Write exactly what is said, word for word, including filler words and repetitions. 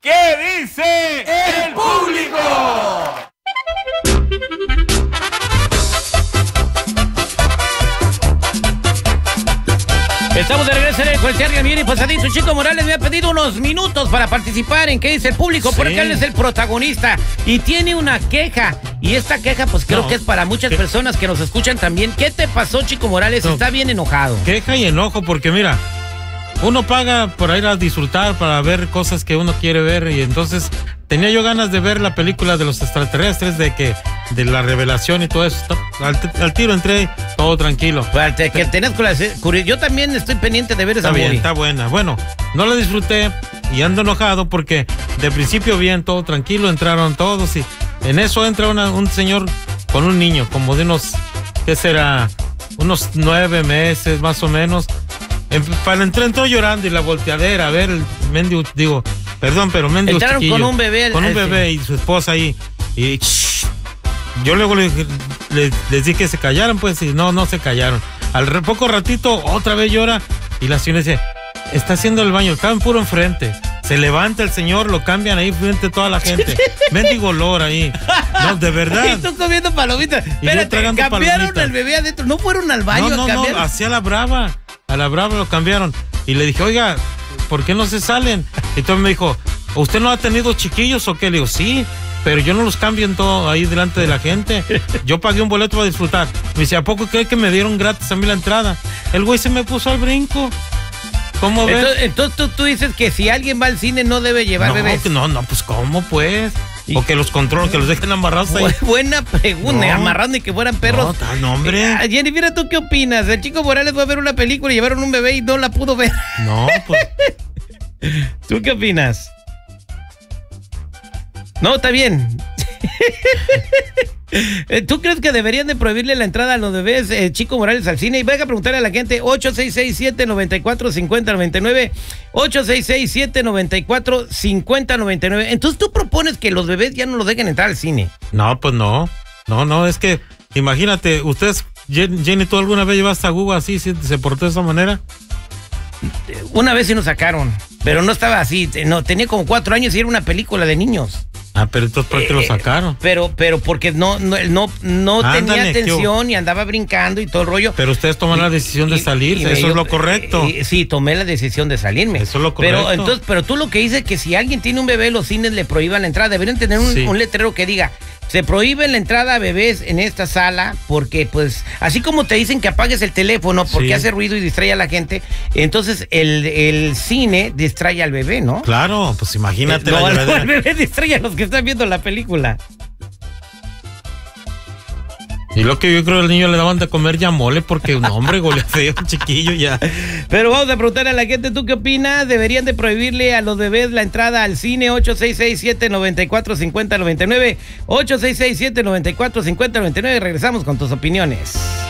¿Qué dice el público? Estamos de regreso en el Cualquier Bien y Pasadito. Chico Morales me ha pedido unos minutos para participar en ¿Qué dice el público? Sí. Porque él es el protagonista y tiene una queja. Y esta queja, pues creo no, que es para muchas ¿qué? personas que nos escuchan también. ¿Qué te pasó, Chico Morales? No, Está bien enojado. Queja y enojo, porque mira, uno paga por ir a disfrutar, para ver cosas que uno quiere ver, y entonces tenía yo ganas de ver la película de los extraterrestres, de que de la revelación y todo eso. Al, al tiro entré, todo tranquilo. Bueno, te, que tenés curiosidad. Yo también estoy pendiente de ver esa movie. Está bien, movie. está buena. Bueno, no la disfruté y ando enojado porque de principio bien, todo tranquilo, entraron todos y en eso entra una, un señor con un niño, como de unos, ¿qué será? Unos nueve meses más o menos. Para entrar, entró llorando y la volteadera, a ver, el mendigo, digo, perdón, pero mendigo Entraron chiquillo, con un bebé. Con un bebé y su esposa ahí. Y shh, yo luego les, les, les dije que se callaran, pues, y no, no se callaron. Al re, poco ratito, otra vez llora, y la señora dice, está haciendo el baño, estaba en puro enfrente. Se levanta el señor, lo cambian ahí frente a toda la gente. Mendigo olor ahí. No, de verdad. Y tú comiendo palomitas. Espérate, cambiaron palomitas. El bebé adentro, no fueron al baño. No, no, no, hacia la brava. A la brava lo cambiaron. Y le dije, oiga, ¿por qué no se salen? Y entonces me dijo, ¿usted no ha tenido chiquillos o qué? Le digo, sí, pero yo no los cambio en todo ahí delante de la gente. Yo pagué un boleto para disfrutar. Me dice, ¿a poco cree que me dieron gratis a mí la entrada? El güey se me puso al brinco. ¿Cómo ves? Entonces, entonces tú, tú dices que si alguien va al cine no debe llevar no, bebés. No, no, pues ¿cómo pues? O que los controlen, que los dejen amarrados ahí. Buena pregunta, no, amarrando y que fueran perros. No, tal nombre. Eh, Jenny, mira, ¿tú qué opinas? El Chico Morales fue a ver una película y llevaron un bebé y no la pudo ver. No, pues. ¿Tú qué opinas? No, está bien. ¿Tú crees que deberían de prohibirle la entrada a los bebés, eh, Chico Morales, al cine? Y venga a preguntarle a la gente. Ocho seis seis siete, nueve cuatro cinco cero, nueve nueve ocho seis seis siete, nueve cuatro cinco cero, nueve nueve. Entonces tú propones que los bebés ya no los dejen entrar al cine. No, pues no. No, no, es que imagínate, ustedes, Jenny, ¿tú alguna vez llevaste a Google así, si se portó de esa manera? Una vez sí nos sacaron, pero no estaba así, no, tenía como cuatro años y era una película de niños. Ah, pero entonces ¿por qué eh, lo sacaron? Pero, pero porque no, no, no, no Ándale, tenía atención y andaba brincando y todo el rollo. Pero ustedes toman y, la decisión y, de salirse, y, y eso yo, es lo correcto. Y, sí, tomé la decisión de salirme. Eso es lo correcto. Pero entonces, pero tú lo que dices es que si alguien tiene un bebé, los cines le prohíban la entrada. Deberían tener un, sí. un letrero que diga, se prohíbe la entrada a bebés en esta sala porque, pues, así como te dicen que apagues el teléfono porque sí. hace ruido y distrae a la gente, entonces el, el cine distrae al bebé, ¿no? Claro, pues imagínate. Eh, no, la no, el bebé distrae a los que están viendo la película. Y lo que yo creo que al niño le daban de comer ya mole porque un hombre golea feo, chiquillo ya. Pero vamos a preguntarle a la gente, ¿tú qué opinas? ¿Deberían de prohibirle a los bebés la entrada al cine? Ocho seis seis siete, nueve cuatro cinco cero, nueve nueve ocho seis seis siete, nueve cuatro cinco cero, nueve nueve. Regresamos con tus opiniones.